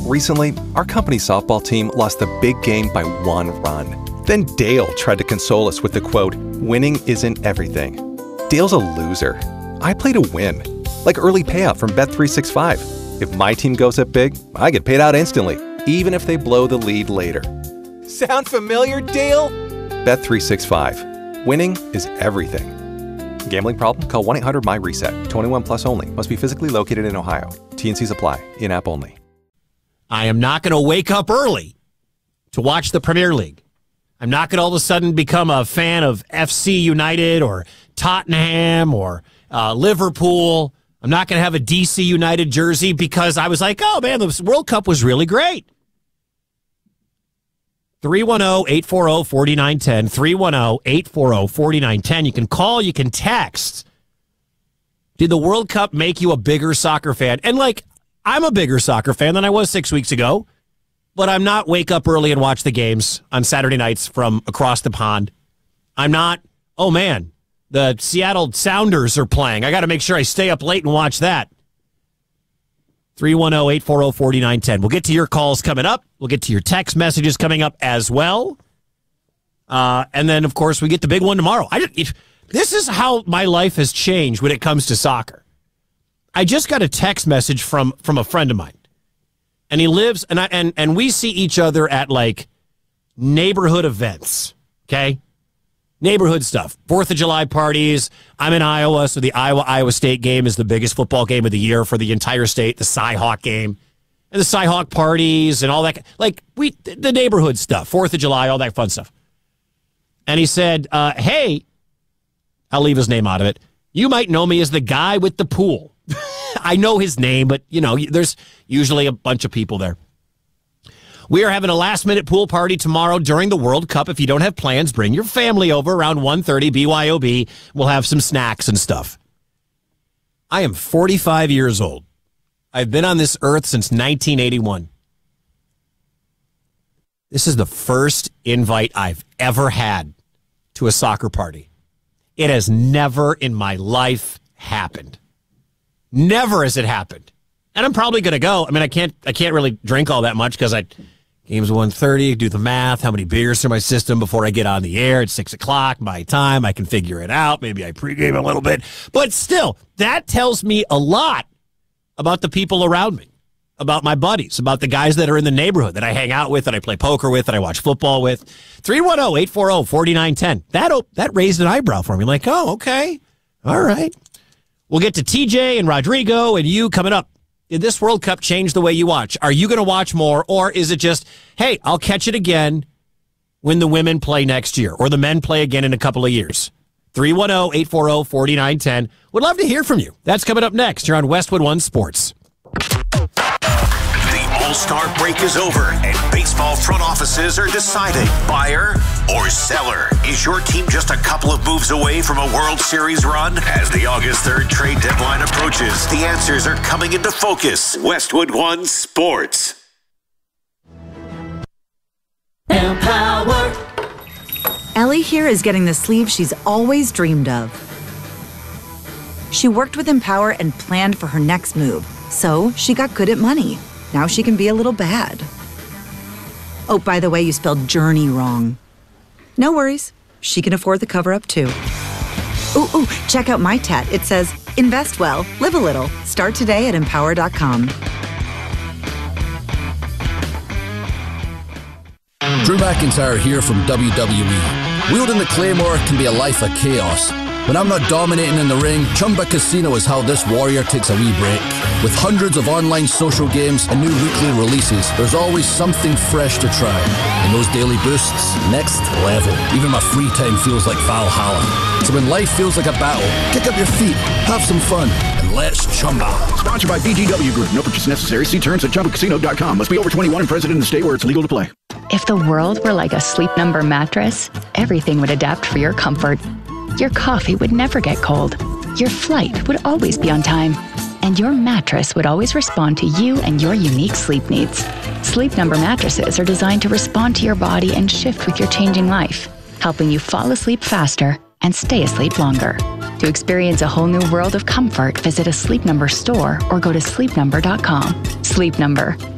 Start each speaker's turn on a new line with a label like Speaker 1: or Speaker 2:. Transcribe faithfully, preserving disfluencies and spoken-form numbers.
Speaker 1: Recently, our company's softball team lost the big game by one run. Then Dale tried to console us with the quote, "Winning isn't everything." Dale's a loser. I play to win. Like early payout from Bet three sixty-five. If my team goes up big, I get paid out instantly, even if they blow the lead later. Sound familiar, Dale? Bet three sixty-five. Winning is everything. Gambling problem? Call one eight hundred M Y reset. twenty-one plus only. Must be physically located in Ohio. T N Cs apply. In-app only.
Speaker 2: I am not going to wake up early to watch the Premier League. I'm not going to all of a sudden become a fan of F C United or Tottenham or uh, Liverpool. I'm not going to have a D C United jersey because I was like, oh, man, the World Cup was really great. three one zero, eight four zero, four nine one zero, three one zero, eight four zero, four nine one zero. You can call, you can text. Did the World Cup make you a bigger soccer fan? And, like, I'm a bigger soccer fan than I was six weeks ago, but I'm not wake up early and watch the games on Saturday nights from across the pond. I'm not, oh, man, the Seattle Sounders are playing. I got to make sure I stay up late and watch that. three one zero, eight four zero, four nine one zero. We'll get to your calls coming up. We'll get to your text messages coming up as well. Uh, and then, of course, we get the big one tomorrow. I if, This is how my life has changed when it comes to soccer. I just got a text message from, from a friend of mine. And he lives, and I and, and we see each other at, like, neighborhood events, okay? Neighborhood stuff. Fourth of July parties. I'm in Iowa, so the Iowa-Iowa State game is the biggest football game of the year for the entire state, the Cy-Hawk game. And the Cy-Hawk parties and all that. Like, we the neighborhood stuff. Fourth of July, all that fun stuff. And he said, uh, hey, I'll leave his name out of it. You might know me as the guy with the pool. I know his name, but, you know, there's usually a bunch of people there. We are having a last-minute pool party tomorrow during the World Cup. If you don't have plans, bring your family over around one thirty, B Y O B. We'll have some snacks and stuff. I am forty-five years old. I've been on this earth since nineteen eighty-one. This is the first invite I've ever had to a soccer party. It has never in my life happened. Never has it happened. And I'm probably going to go. I mean, I can't I can't really drink all that much because I game's one thirty, do the math, how many beers through my system before I get on the air at six o'clock, my time, I can figure it out. Maybe I pregame a little bit. But still, that tells me a lot about the people around me, about my buddies, about the guys that are in the neighborhood that I hang out with, that I play poker with, that I watch football with. three one zero, eight four zero, four nine one zero. That, that raised an eyebrow for me. Like, oh, okay. All right. We'll get to T J and Rodrigo and you coming up. Did this World Cup change the way you watch? Are you going to watch more, or is it just, hey, I'll catch it again when the women play next year or the men play again in a couple of years? three one zero, eight four zero, four nine one zero. Would love to hear from you. That's coming up next here on Westwood One Sports.
Speaker 3: All-Star break is over, and baseball front offices are deciding buyer or seller. Is your team just a couple of moves away from a World Series run? As the August third trade deadline approaches, the answers are coming into focus. Westwood One Sports.
Speaker 4: Empower. Ellie here is getting the sleeve she's always dreamed of. She worked with Empower and planned for her next move, so she got good at money. Now she can be a little bad. Oh, by the way, you spelled journey wrong. No worries. She can afford the cover-up, too. Ooh, ooh, check out my tat. It says, invest well, live a little. Start today at empower dot com.
Speaker 5: Drew McIntyre here from W W E. Wielding the Claymore can be a life of chaos. When I'm not dominating in the ring, Chumba Casino is how this warrior takes a wee break. With hundreds of online social games and new weekly releases, there's always something fresh to try. And those daily boosts, next level. Even my free time feels like Valhalla. So when life feels like a battle, kick up your feet, have some fun, and let's chumba.
Speaker 6: Sponsored by B G W Group. No purchase necessary. See terms at chumba casino dot com. Must be over twenty-one and present in the state where it's legal to play.
Speaker 7: If the world were like a Sleep Number mattress, everything would adapt for your comfort. Your coffee would never get cold. Your flight would always be on time. And your mattress would always respond to you and your unique sleep needs. Sleep Number mattresses are designed to respond to your body and shift with your changing life, helping you fall asleep faster and stay asleep longer. To experience a whole new world of comfort, visit a Sleep Number store or go to sleep number dot com. Sleep Number.